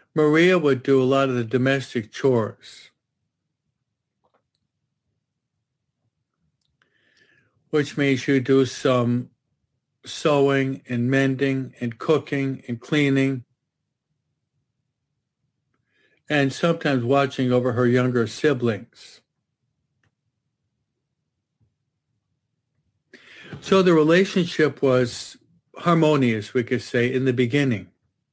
Maria would do a lot of the domestic chores, which means she would do some sewing and mending and cooking and cleaning, and sometimes watching over her younger siblings. So the relationship was harmonious, we could say, in the beginning.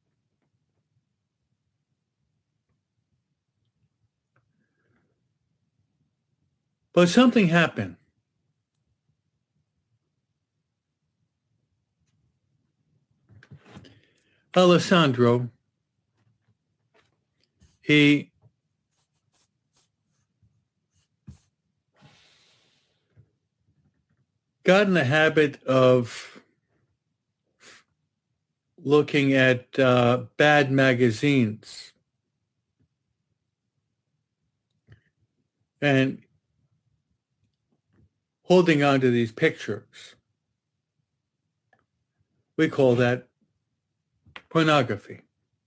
But something happened. Alessandro, he got in the habit of looking at bad magazines and holding on to these pictures. We call that pornography.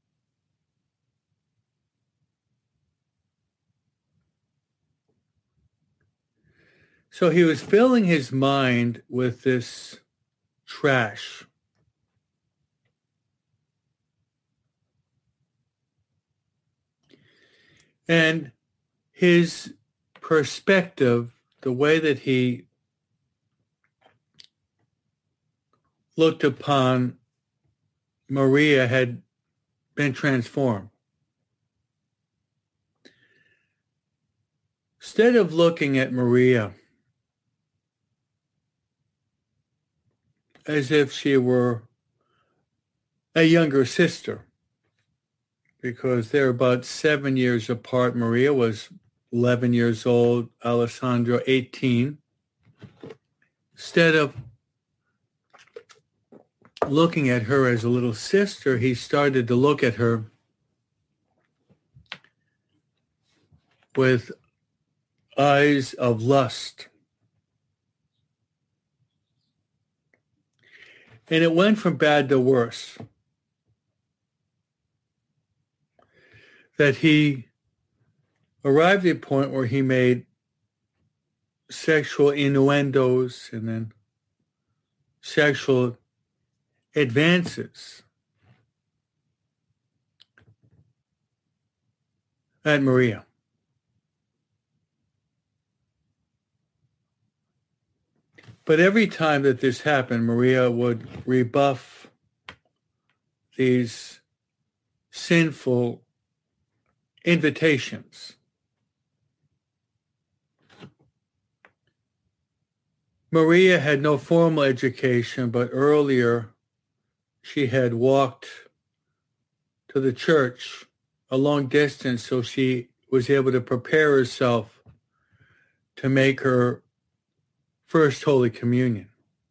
So he was filling his mind with this trash. And his perspective, the way that he looked upon Maria, had been transformed. Instead of looking at Maria as if she were a younger sister, because they're about 7 years apart. Maria was 11 years old, Alessandro 18. Instead of looking at her as a little sister, he started to look at her with eyes of lust. And it went from bad to worse. That he arrived at a point where he made sexual innuendos and then sexual advances at Maria. But every time that this happened, Maria would rebuff these sinful invitations. Maria had no formal education, but earlier she had walked to the church a long distance, so she was able to prepare herself to make her first Holy Communion.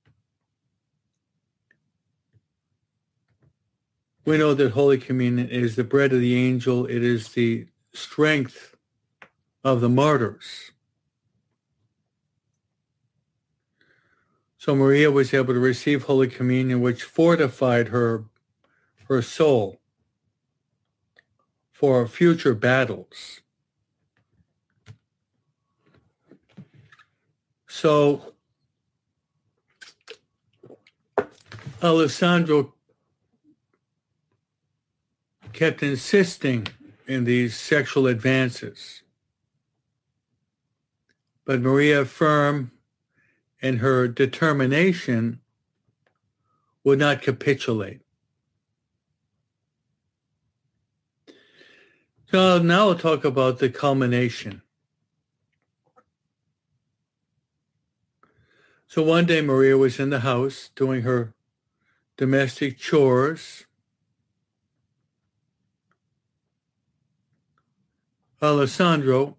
We know that Holy Communion is the bread of the angel. It is the strength of the martyrs. So Maria was able to receive Holy Communion, which fortified her soul for future battles. So Alessandro kept insisting in these sexual advances. But Maria, firm in her determination, would not capitulate. So now we'll talk about the culmination. So one day Maria was in the house doing her domestic chores. Alessandro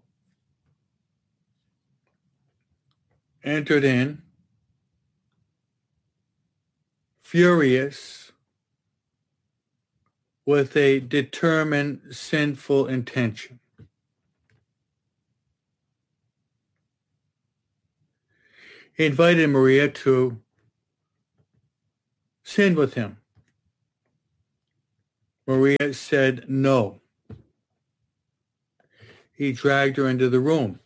entered in, furious, with a determined sinful intention. He invited Maria to sin with him. Maria said no. he dragged her into the room.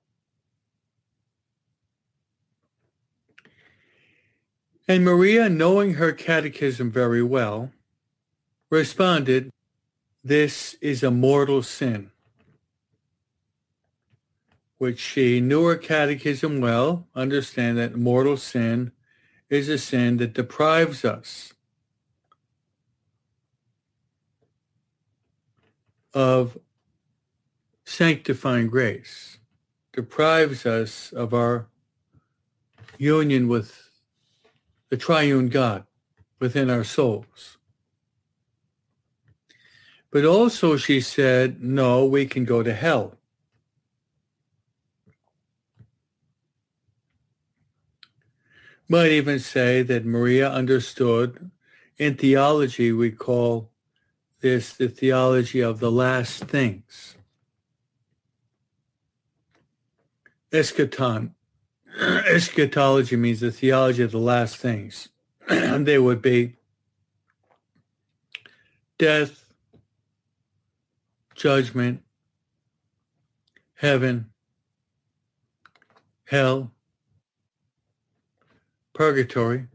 And Maria, knowing her catechism very well, responded, "This is a mortal sin," which she knew her catechism well, understand that mortal sin is a sin that deprives us of sanctifying grace, deprives us of our union with the triune God within our souls. But also she said, no, we can go to hell. Might even say that Maria understood, in theology we call this the theology of the last things. Eschaton. Eschatology means the theology of the last things. They would be death, judgment, heaven, hell, purgatory,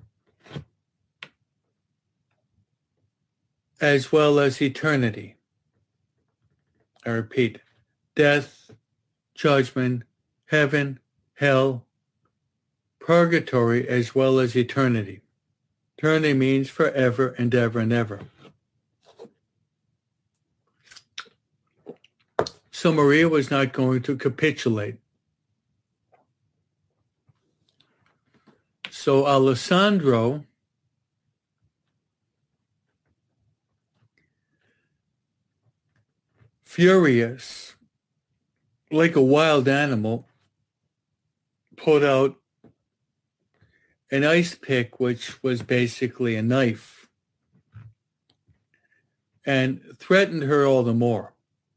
as well as eternity. I repeat, death, judgment, heaven, hell, purgatory, as well as eternity. Eternity means forever and ever and ever. So Maria was not going to capitulate. So Alessandro furious, like a wild animal, pulled out an ice pick, which was basically a knife, and threatened her all the more,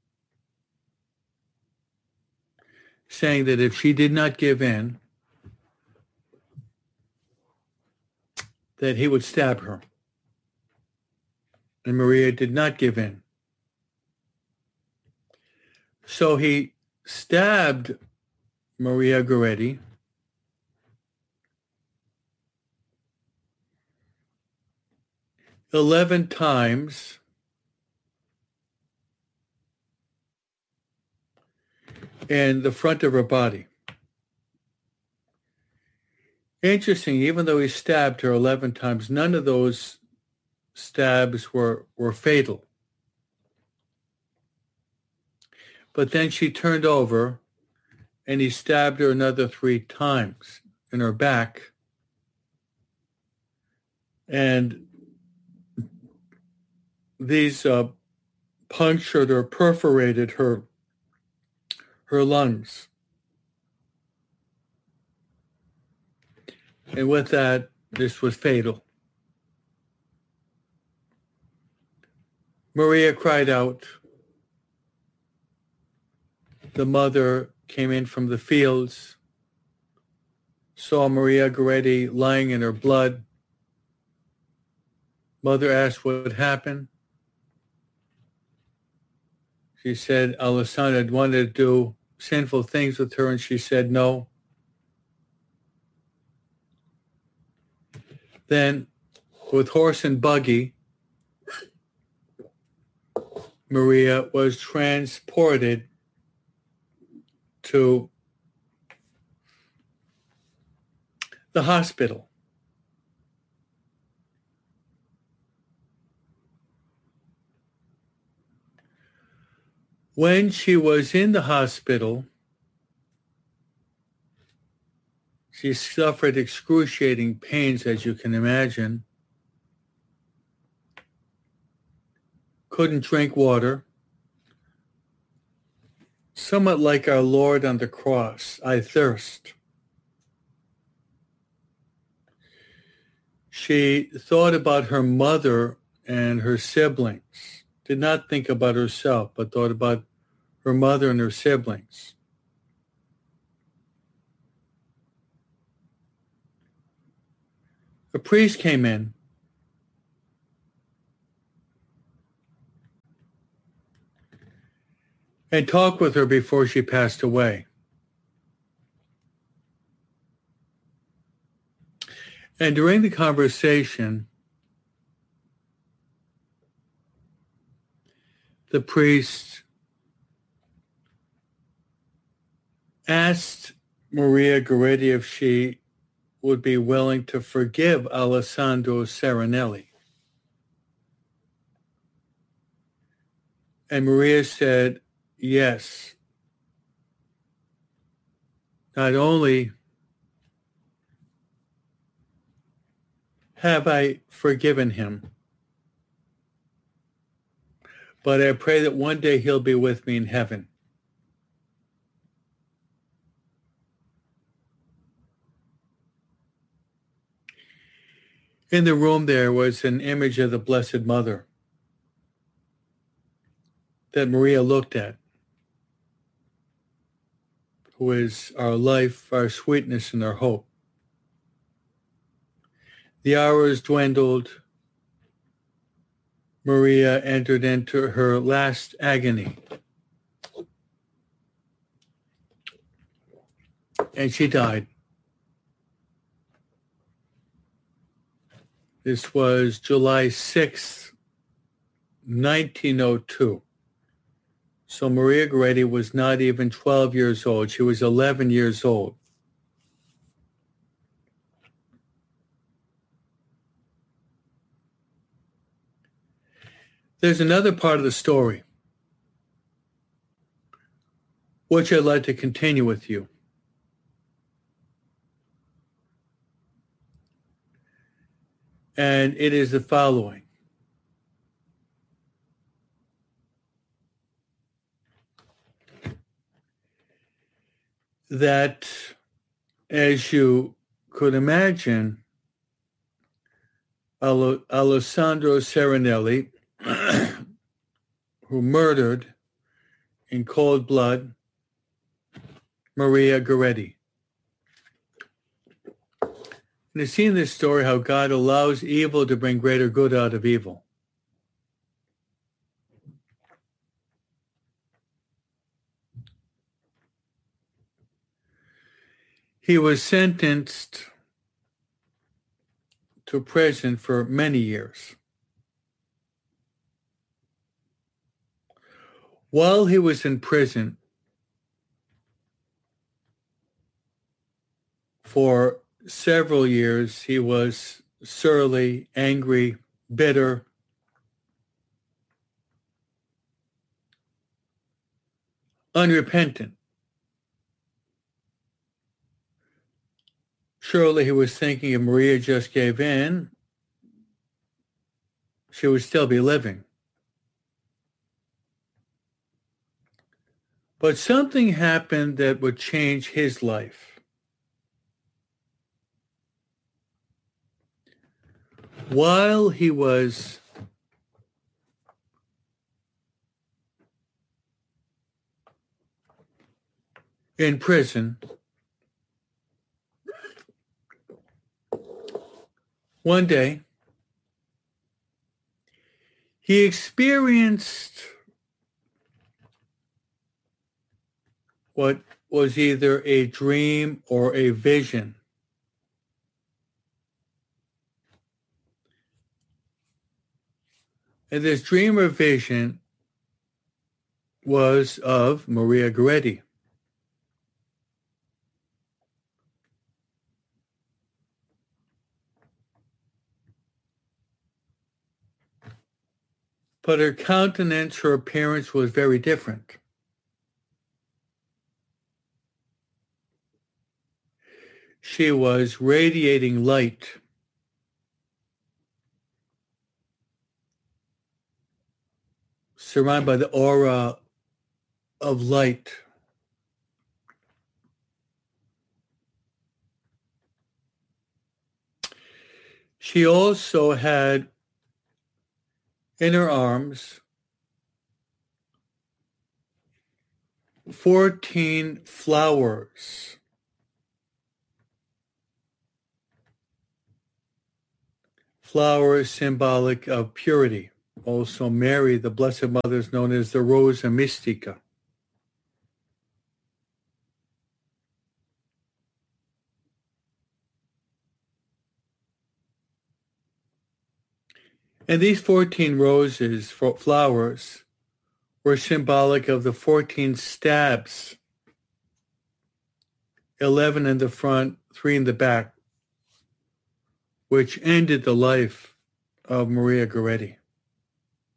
saying that if she did not give in, that he would stab her. And Maria did not give in. So he stabbed Maria Goretti "11 times in the front of her body." Interesting, even though he stabbed her 11 times, none of those stabs were fatal. But then she turned over and he stabbed her another 3 times in her back. And these punctured or perforated her lungs. And with that, this was fatal. Maria cried out. The mother came in from the fields, saw Maria Goretti lying in her blood. Mother asked what happened. She said Alessandro had wanted to do sinful things with her, and she said no. Then, with horse and buggy, Maria was transported to the hospital. When she was in the hospital, she suffered excruciating pains, as you can imagine. Couldn't drink water. Somewhat like our Lord on the cross, "I thirst." She thought about her mother and her siblings, did not think about herself, but thought about her mother and her siblings. A priest came in and talked with her before she passed away. And during the conversation, the priest asked Maria Goretti if she would be willing to forgive Alessandro Serenelli. And Maria said, yes. Not only have I forgiven him, but I pray that one day he'll be with me in heaven. In the room there was an image of the Blessed Mother that Maria looked at, who is our life, our sweetness, and our hope. The hours dwindled. Maria entered into her last agony. And she died. This was July 6th, 1902. So Maria Goretti was not even 12 years old. She was 11 years old. There's another part of the story which I'd like to continue with you. And it is the following. That, as you could imagine, Alessandro Serenelli, who murdered in cold blood Maria Goretti. And you see in this story how God allows evil to bring greater good out of evil. He was sentenced to prison for many years. While he was in prison for several years, he was surly, angry, bitter, unrepentant. Surely he was thinking if Maria just gave in, she would still be living. But something happened that would change his life. While he was in prison, one day, he experienced what was either a dream or a vision. And this dream or vision was of Maria Goretti. But her countenance, her appearance was very different. She was radiating light. Surrounded by the aura of light. She also had in her arms 14 flowers. Flowers symbolic of purity. Also Mary, the Blessed Mother, is known as the Rosa Mystica. And these 14 roses, flowers, were symbolic of the 14 stabs, 11 in the front, 3 in the back, which ended the life of Maria Goretti.